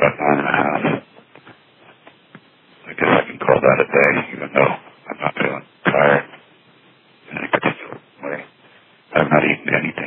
about 9.5. I guess I can call that a day, even though I'm not feeling tired in any particular way. I've not eaten any